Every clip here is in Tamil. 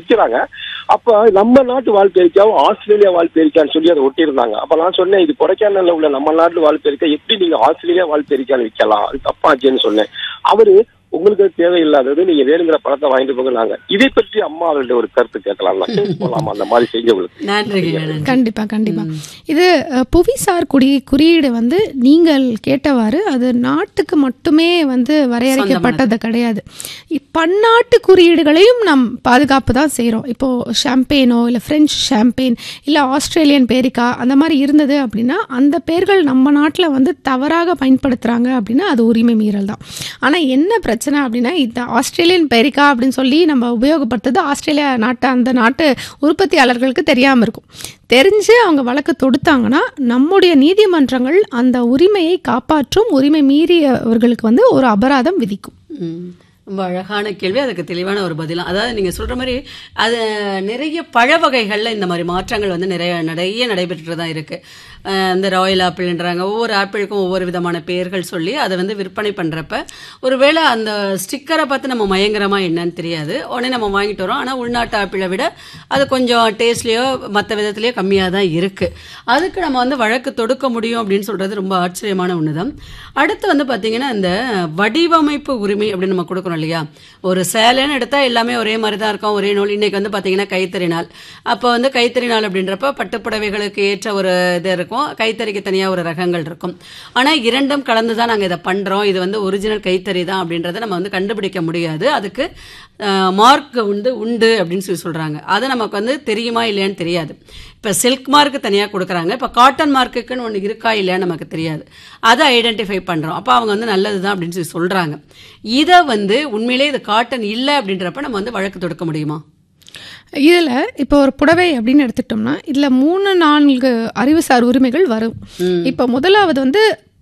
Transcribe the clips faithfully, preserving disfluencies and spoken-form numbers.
விக்கிறாங்க. அப்ப நம்ம நாட்டு வால்பேரிக்காவும் ஆஸ்திரேலியா வால்பேரிக்கான்னு சொல்லி அதை ஒட்டியிருந்தாங்க. அப்ப நான் சொன்னேன், இது கொடைக்கானல்ல உள்ள நம்ம நாட்டு வால்பேரிக்கா எப்படி நீங்க ஆஸ்திரேலியா வால்பேரிக்கான்னு விற்கலாம், அது தப்பாச்சுன்னு சொன்னேன். அவரு உங்களுக்கு தேவையில்லாதது, நீங்க வேணுங்கிற பழத்தை வாங்கிட்டு போகிறாங்க. இதை பற்றி அம்மா அவர்கள்ட்ட ஒரு கருத்து கேட்கலாம் போலாமா அந்த மாதிரி செஞ்சவங்களுக்கு? கண்டிப்பா கண்டிப்பா. இது புவிசார் குடி குறியீடு வந்து நீங்கள் கேட்டவாறு அது நாட்டுக்கு மட்டுமே வந்து வரையறுக்கப்பட்டது கிடையாது. பன்னாட்டு குறியீடுகளையும் நாம் பாதுகாப்பு தான் செய்கிறோம். இப்போ ஷாம்பெயினோ இல்லை பிரெஞ்சு ஷாம்பெயின் இல்லை ஆஸ்திரேலியன் பேரிக்கா அந்த மாதிரி இருந்தது அப்படின்னா அந்த பேர்கள் நம்ம நாட்டில் வந்து தவறாக பயன்படுத்துகிறாங்க அப்படின்னா அது உரிமை மீறல் தான். ஆனால் என்ன பிரச்சனை அப்படின்னா, இந்த ஆஸ்திரேலியன் பேரிக்கா அப்படின்னு சொல்லி நம்ம உபயோகப்படுத்துறது ஆஸ்திரேலியா நாட்டு அந்த நாட்டு உற்பத்தியாளர்களுக்கு தெரியாமல் இருக்கும். தெரிஞ்சு அவங்க வழக்கு தொடுத்தாங்கன்னா நம்முடைய நீதிமன்றங்கள் அந்த உரிமையை காப்பாற்றும், உரிமை மீறியவர்களுக்கு வந்து ஒரு அபராதம் விதிக்கும். ரொம்ப அழகான கேள்வி, அதுக்கு தெளிவான ஒரு பதிலாம். அதாவது நீங்க சொல்ற மாதிரி அது நிறைய பழ வகைகள்ல இந்த மாதிரி மாற்றங்கள் வந்து நிறைய நிறைய நடைபெற்று தான் இருக்கு. இந்த ராயல் ஆப்பிள்ன்றாங்க, ஒவ்வொரு ஆப்பிளுக்கும் ஒவ்வொரு விதமான பெயர்கள் சொல்லி அதை வந்து விற்பனை பண்றப்ப ஒருவேளை அந்த ஸ்டிக்கரை பார்த்து நம்ம மயங்கரமா என்னன்னு தெரியாது, உடனே நம்ம வாங்கிட்டு வரோம். ஆனா உள்நாட்டு ஆப்பிளை விட அது கொஞ்சம் டேஸ்ட்லயோ மற்ற விதத்திலயோ கம்மியா தான் இருக்கு. அதுக்கு நம்ம வந்து வழக்கு தொடுக்க முடியும் அப்படின்னு சொல்றது ரொம்ப ஆச்சரியமான ஒண்ணுதான். அடுத்து வந்து பாத்தீங்கன்னா இந்த வடிவமைப்பு உரிமை அப்படின்னு நம்ம கொடுக்கணும் இல்லையா? ஒரு சேலைன்னு எடுத்தா எல்லாமே ஒரே மாதிரி தான் இருக்கும், ஒரே நூல். இன்னைக்கு வந்து பாத்தீங்கன்னா கைத்தறி நாள். அப்போ வந்து கைத்தறி நாள் அப்படின்றப்ப பட்டுப்புடவைகளுக்கு ஏற்ற ஒரு இது இருக்கும், கைத்தறிக்கு தனியா ஒரு ரகங்கள் இருக்கும். ஆனா இரண்டும் கலந்துதான் நாங்க இதை பண்றோம், இது வந்து ஒரிஜினல் கைத்தறி தான் அப்படின்றத நம்ம வந்து கண்டுபிடிக்க முடியாது. அதுக்கு மார்க் வந்து உண்டு அப்படின்னு சொல்லி சொல்றாங்க. அது நமக்கு வந்து தெரியுமா இல்லையான்னு தெரியாது. இப்ப சில்க் மார்க் தனியா கொடுக்குறாங்க, இப்ப காட்டன் மார்க்குன்னு ஒண்ணு இருக்கா இல்லையான்னு நமக்கு தெரியாது. அதை ஐடென்டிஃபை பண்றோம். அப்ப அவங்க வந்து நல்லதுதான் அப்படின்னு சொல்லி சொல்றாங்க. இதை வந்து உண்மையிலே இது காட்டன் இல்லை அப்படின்றப்ப நம்ம வந்து வழக்கு தொடுக்க முடியுமா? இதில் இப்போ ஒரு புடவை அப்படின்னு எடுத்துட்டோம்னா இதில் மூணு நான்கு அறிவுசார் உரிமைகள் வரும். இப்போ முதலாவது வந்து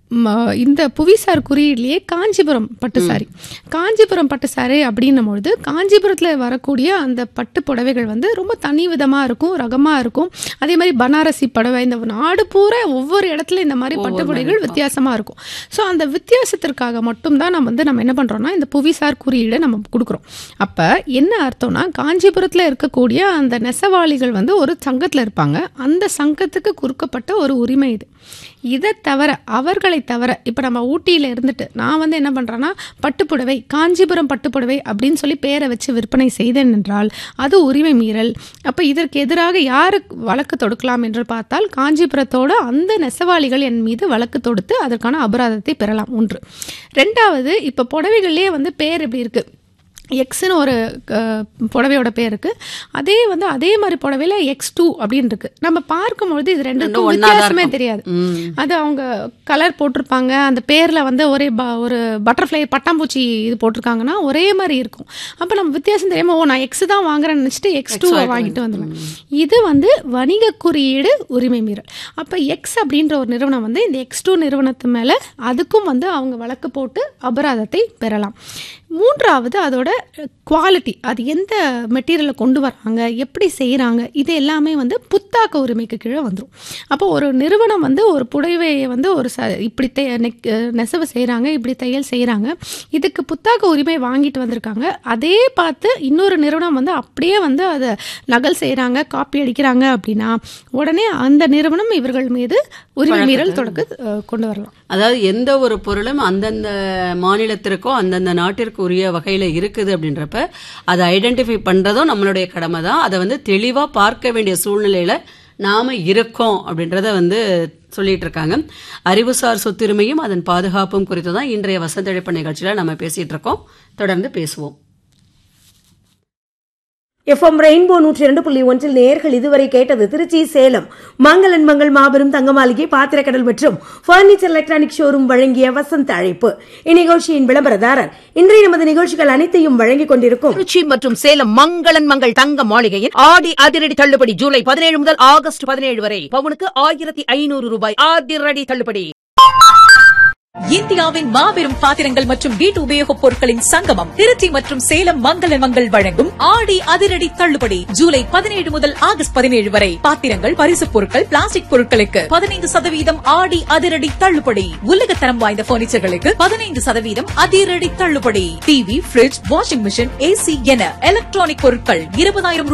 இந்த புவிசார் குறியீட்லேயே காஞ்சிபுரம் பட்டு சாரி, காஞ்சிபுரம் பட்டு சாரி அப்படின்னும் பொழுது காஞ்சிபுரத்தில் வரக்கூடிய அந்த பட்டு புடவைகள் வந்து ரொம்ப தனி விதமாக இருக்கும், ரகமாக இருக்கும். அதே மாதிரி பனாரசி புடவை, இந்த நாடு பூரா ஒவ்வொரு இடத்துல இந்த மாதிரி பட்டு புடவைகள் வித்தியாசமாக இருக்கும். ஸோ அந்த வித்தியாசத்திற்காக மட்டும்தான் நம்ம வந்து நம்ம என்ன பண்ணுறோம்னா இந்த புவிசார் குறியீடை நம்ம கொடுக்குறோம். அப்போ என்ன அர்த்தம்னா, காஞ்சிபுரத்தில் இருக்கக்கூடிய அந்த நெசவாளிகள் வந்து ஒரு சங்கத்தில் இருப்பாங்க, அந்த சங்கத்துக்கு கொடுக்கப்பட்ட ஒரு உரிமை இது. இதை தவிர அவர்களை தவிர இப்போ நம்ம ஊட்டியில் இருந்துட்டு நான் வந்து என்ன பண்ணுறேன்னா பட்டுப்புடவை, காஞ்சிபுரம் பட்டுப்புடவை அப்படின்னு சொல்லி பேரை வச்சு விற்பனை செய்தேன் என்றால் அது உரிமை மீறல். அப்போ இதற்கு எதிராக யாரு வழக்கு தொடுக்கலாம் என்று பார்த்தால் காஞ்சிபுரத்தோட அந்த நெசவாளிகள் என் மீது வழக்கு தொடுத்து அதற்கான அபராதத்தை பெறலாம். ஒன்று. ரெண்டாவது, இப்போ புடவைகள்லேயே வந்து பேர் எப்படி இருக்குது, எக்ஸ்னு ஒரு புடவையோட பேர் இருக்கு, அதே வந்து அதே மாதிரி புடவையில எக்ஸ் டூ அப்படின்னு இருக்கு. நம்ம பார்க்கும்பொழுது இது ரெண்டுக்கும் வித்தியாசமே தெரியாது. அது அவங்க கலர் போட்டிருப்பாங்க, அந்த பேர்ல வந்து ஒரே ஒரு பட்டர்ஃப்ளை பட்டாம்பூச்சி இது போட்டிருக்காங்கன்னா ஒரே மாதிரி இருக்கும். அப்ப நம்ம வித்தியாசம் தெரியாம ஓ நான் எக்ஸ் தான் வாங்குறேன்னு நினைச்சிட்டு எக்ஸ் டூ வாங்கிட்டு வந்துடுவேன். இது வந்து வணிக குறியீடு உரிமை மீறல். அப்ப எக்ஸ் அப்படின்ற ஒரு நிறுவனம் வந்து இந்த எக்ஸ் டூ நிறுவனத்து மேல அதுக்கும் வந்து அவங்க வழக்கு போட்டு அபராதத்தை பெறலாம். மூன்றாவது, அதோட குவாலிட்டி, அது எந்த மெட்டீரியலை கொண்டு வராங்க, எப்படி செய்கிறாங்க, இது எல்லாமே வந்து புத்தாக்க உரிமைக்கு கீழே வந்துடும். அப்போ ஒரு நிறுவனம் வந்து ஒரு புடவையை வந்து ஒரு ச இப்படி தை நெசவு செய்கிறாங்க, இப்படி தையல் செய்கிறாங்க, இதுக்கு புத்தாக்க உரிமை வாங்கிட்டு வந்திருக்காங்க. அதே பார்த்து இன்னொரு நிறுவனம் வந்து அப்படியே வந்து அதை நகல் செய்கிறாங்க, காப்பி அடிக்கிறாங்க அப்படின்னா உடனே அந்த நிறுவனம் இவர்கள் மீது உரிமை மீறல் தொடக்க கொண்டு வரலாம். அதாவது எந்த ஒரு பொருளும் அந்தந்த மாநிலத்திற்கோ அந்தந்த நாட்டிற்கு உரிய வகையில இருக்குது அப்படின்றப்ப அதை ஐடென்டிஃபை பண்றதும் நம்மளுடைய கடமை தான். அதை வந்து தெளிவா பார்க்க வேண்டிய சூழ்நிலையில நாம இருக்கோம் அப்படின்றத வந்து சொல்லிட்டு இருக்காங்க. அறிவுசார் சொத்துரிமையும் அதன் பாதுகாப்பும் குறித்து தான் இன்றைய வசந்தழைப்பு நிகழ்ச்சியில நம்ம பேசிட்டு இருக்கோம். தொடர்ந்து பேசுவோம். எஃப்எம் ரெயின்போ நூற்றி இரண்டு புள்ளி ஒன்றில் நேயர்கள் இதுவரை கேட்டது திருச்சி சேலம் மங்களன் மங்கள் மாபெரும் தங்க மாளிகை பாத்திரக்கடல் மற்றும் பர்னிச்சர் எலக்ட்ரானிக் ஷோரூம் வழங்கிய வசந்த அழைப்பு. இந்நிகழ்ச்சியின் விளம்பரதாரர் இன்றைய நமது நிகழ்ச்சிகள் அனைத்தையும் வழங்கிக் கொண்டிருக்கும் திருச்சி மற்றும் சேலம் மங்களன் மங்கள் தங்க மாளிகையின் ஆடி அதிரடி தள்ளுபடி ஜூலை பதினேழு முதல் ஆகஸ்ட் பதினேழு வரை பவுனுக்கு ஆயிரத்தி ஐநூறு ரூபாய் அதிரடி தள்ளுபடி. இந்தியாவின் மாபெரும் பாத்திரங்கள் மற்றும் வீட்டு உபயோகப் பொருட்களின் சங்கமம் திருச்சி மற்றும் சேலம் மங்களன் மங்கள் வழங்கும் ஆடி அதிரடி தள்ளுபடி ஜூலை பதினேழு முதல் ஆகஸ்ட் பதினேழு வரை. பாத்திரங்கள், பரிசுப் பொருட்கள், பிளாஸ்டிக் பொருட்களுக்கு பதினைந்து சதவீதம் ஆடி அதிரடி தள்ளுபடி. உலகத்தரம் வாய்ந்த பர்னிச்சர்களுக்கு பதினைந்து சதவீதம் அதிரடி தள்ளுபடி. TV, bridge, washing machine, AC என எலக்ட்ரானிக் பொருட்கள் இருபதாயிரம்